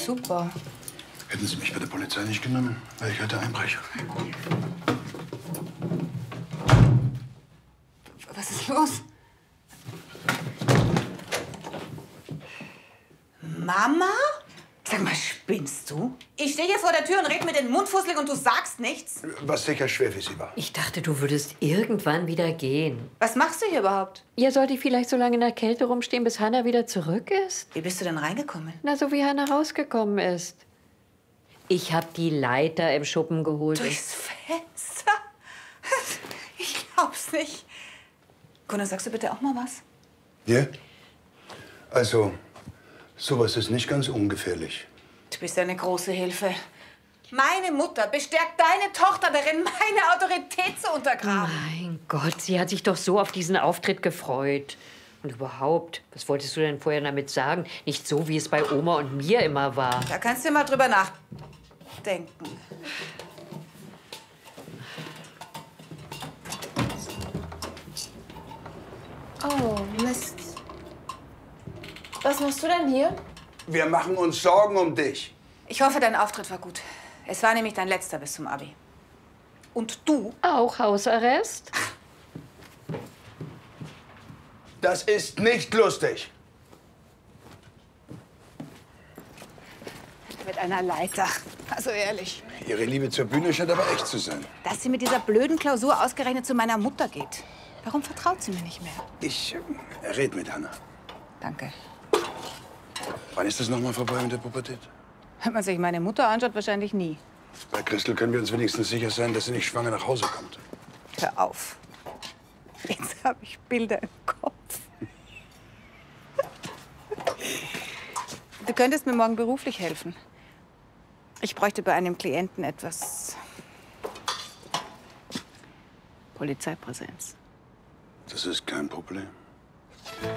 super. Hätten Sie mich bei der Polizei nicht genommen, wäre ich heute Einbrecher. Was ist los? Mama? Sag mal, spinnst du? Ich stehe hier vor der Tür und rede mit den Mund fusselig und du sagst nichts. Was sicher schwer für Sie war. Ich dachte, du würdest irgendwann wieder gehen. Was machst du hier überhaupt? Ja, sollte ich vielleicht so lange in der Kälte rumstehen, bis Hannah wieder zurück ist? Wie bist du denn reingekommen? Na, so wie Hannah rausgekommen ist. Ich hab die Leiter im Schuppen geholt. Durchs Fenster? Ich glaub's nicht. Gunnar, sagst du bitte auch mal was? Ja? Also, sowas ist nicht ganz ungefährlich. Du bist eine große Hilfe. Meine Mutter bestärkt deine Tochter darin, meine Autorität zu untergraben. Mein Gott, sie hat sich doch so auf diesen Auftritt gefreut. Und überhaupt, was wolltest du denn vorher damit sagen? Nicht so, wie es bei Oma und mir immer war. Da kannst du mal drüber nachdenken. Oh, Mist. Was machst du denn hier? Wir machen uns Sorgen um dich. Ich hoffe, dein Auftritt war gut. Es war nämlich dein letzter bis zum Abi. Und du? Auch Hausarrest? Das ist nicht lustig. Mit einer Leiter. Also ehrlich. Ihre Liebe zur Bühne scheint aber echt zu sein. Dass sie mit dieser blöden Klausur ausgerechnet zu meiner Mutter geht. Warum vertraut sie mir nicht mehr? Ich red mit Hannah. Danke. Wann ist das nochmal vorbei mit der Pubertät? Wenn man sich meine Mutter anschaut, wahrscheinlich nie. Bei Christel können wir uns wenigstens sicher sein, dass sie nicht schwanger nach Hause kommt. Hör auf. Jetzt habe ich Bilder im Kopf. Du könntest mir morgen beruflich helfen. Ich bräuchte bei einem Klienten etwas Polizeipräsenz. Das ist kein Problem.